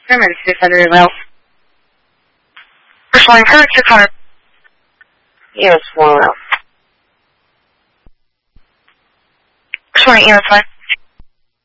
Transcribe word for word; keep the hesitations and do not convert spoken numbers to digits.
Emergency Defender Well. Responding current six hundred. Yes, one well. Responding E M S five.